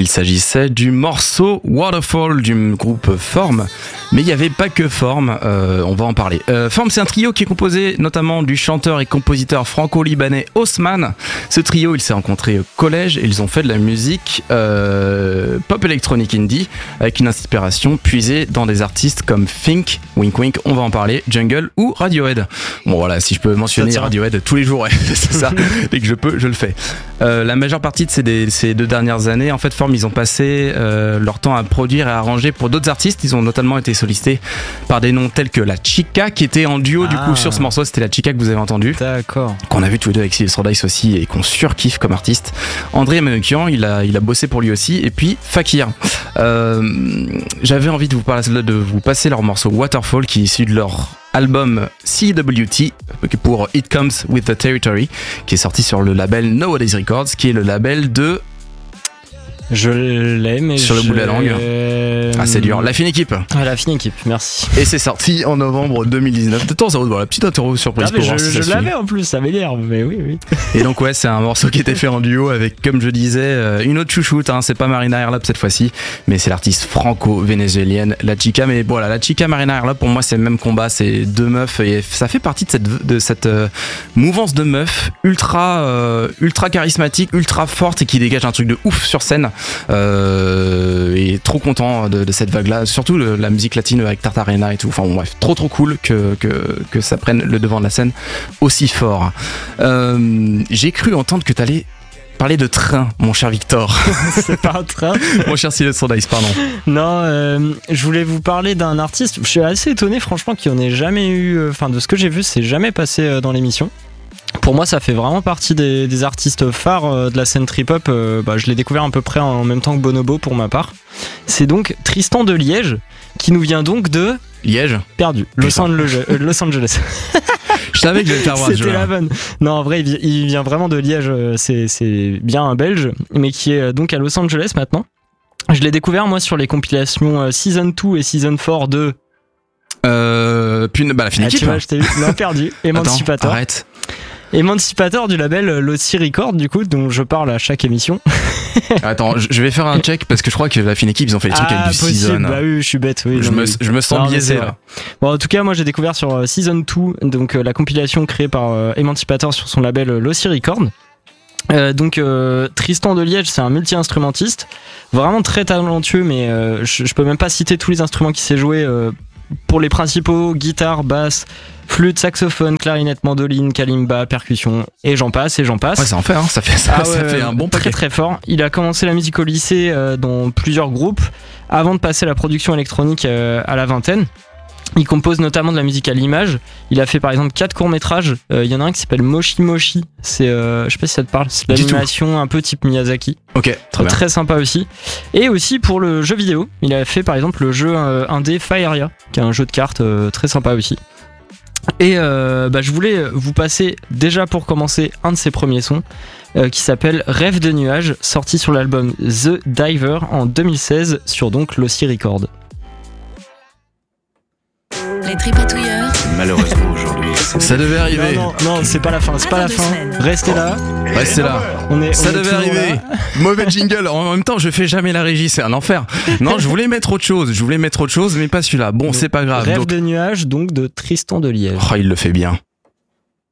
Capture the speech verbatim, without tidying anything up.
Il s'agissait du morceau Waterfall du groupe Form, mais il n'y avait pas que Form, euh, on va en parler. Euh, Form, c'est un trio qui est composé notamment du chanteur et compositeur franco-libanais Haussmann. Ce trio, il s'est rencontré au collège et ils ont fait de la musique euh, pop électronique indie avec une inspiration puisée dans des artistes comme Fink, Wink Wink, on va en parler, Jungle ou Radiohead. Bon voilà, si je peux mentionner Radiohead tous les jours, ouais, c'est ça, dès que je peux, je le fais. Euh, la majeure partie de ces, des, ces deux dernières années, en fait, Form, ils ont passé euh, leur temps à produire et à arranger pour d'autres artistes. Ils ont notamment été sollicités par des noms tels que La Chica, qui était en duo ah. du coup sur ce morceau. C'était La Chica que vous avez entendu. D'accord. Qu'on a vu tous les deux avec Silver Dice aussi et qu'on surkiffe comme artiste. André Manoukian, il a, il a bossé pour lui aussi. Et puis Fakir. Euh, j'avais envie de vous, parler, de vous passer leur morceau Waterfall, qui est issu de leur album C W T pour It Comes With The Territory, qui est sorti sur le label Nowadays Records, qui est le label de... Je l'ai, mais sur le je... bout de la langue. Ah, c'est dur. La Fine Équipe. Ah, La Fine Équipe, merci. Et c'est sorti en novembre deux mille dix-neuf. De temps en temps, voilà, petite interro surprise. Ah, pour je voir si je l'avais suit. En plus, ça m'énerve, mais oui, oui. Et donc, ouais, c'est un morceau qui était fait en duo avec, comme je disais, une autre chouchoute. Hein, c'est pas Marina Airlab cette fois-ci, mais c'est l'artiste franco-vénézuélienne La Chica. Mais voilà, La Chica, Marina Airlab, pour moi, c'est le même combat. C'est deux meufs et ça fait partie de cette, de cette euh, mouvance de meufs ultra, euh, ultra charismatique, ultra forte et qui dégage un truc de ouf sur scène. Euh, et trop content de, de cette vague là, surtout le, la musique latine avec Tartarena et tout, enfin bon, bref, trop trop cool que, que, que ça prenne le devant de la scène aussi fort. Euh, j'ai cru entendre que t'allais parler de train, mon cher Victor. C'est pas un train. Mon cher Silas Sondice, pardon. Non, euh, je voulais vous parler d'un artiste, je suis assez étonné franchement qu'il n'y en ait jamais eu, enfin de ce que j'ai vu, c'est jamais passé dans l'émission. Pour moi, ça fait vraiment partie des, des artistes phares de la scène trip-hop. Euh, bah, je l'ai découvert à peu près en même temps que Bonobo pour ma part. C'est donc Tristan de Liège, qui nous vient donc de... Liège Perdu. Los Angeles. Euh, Los Angeles. Je savais que j'allais faire voir. C'était la bonne. Non, en vrai, il, il vient vraiment de Liège. C'est, c'est bien un Belge, mais qui est donc à Los Angeles maintenant. Je l'ai découvert, moi, sur les compilations Season deux et Season quatre de... Euh... Puis, bah, la Fine Équipe. Ah, tu vois, je t'ai vu. Non, Perdu. Emancipator. Attends, arrête. Émancipateur du label Lossy Record, du coup, dont je parle à chaque émission. Attends, je vais faire un check parce que je crois que la Fine Équipe, ils ont fait les trucs ah, avec du possible. Season. Bah oui, je suis bête. Oui, je, non, me, mais... je me sens non, biaisé là. Bon, en tout cas, moi j'ai découvert sur euh, Season deux, donc euh, la compilation créée par euh, Emancipator sur son label euh, Lossy Record. Euh, donc euh, Tristan de Liège, c'est un multi-instrumentiste, vraiment très talentueux, mais euh, je, je peux même pas citer tous les instruments qu'il sait jouer. Euh, pour les principaux, guitare, basse, flûte, saxophone, clarinette, mandoline, kalimba, percussion, et j'en passe, et j'en passe. Ouais, ça en fait, hein, ça fait, ça, ah ouais, ça fait un bon paquet. Très très fort. Il a commencé la musique au lycée euh, dans plusieurs groupes, avant de passer à la production électronique euh, à la vingtaine. Il compose notamment de la musique à l'image. Il a fait par exemple quatre courts-métrages. Il euh, y en a un qui s'appelle Moshi Moshi. C'est, euh, je sais pas si ça te parle, c'est de l'animation un peu type Miyazaki. Ok, très bien. Très sympa aussi. Et aussi pour le jeu vidéo. Il a fait par exemple le jeu euh, indé Fireia, qui est un jeu de cartes euh, très sympa aussi. Et euh, bah, je voulais vous passer déjà pour commencer un de ses premiers sons euh, qui s'appelle Rêve de nuages, sorti sur l'album The Diver en deux mille seize sur donc Lossy Record. Les tripatouilleurs. Malheureusement aujourd'hui. Ça devait arriver. Non, non, non, c'est pas la fin, c'est pas la fin. Restez là. Restez là. On est, ça on devait est arriver. Mauvais jingle. En même temps, je fais jamais la régie, c'est un enfer. Non, je voulais mettre autre chose. Je voulais mettre autre chose, mais pas celui-là. Bon, donc, c'est pas grave. Rêve donc... de nuages, donc de Tristan de Liège. Oh, il le fait bien.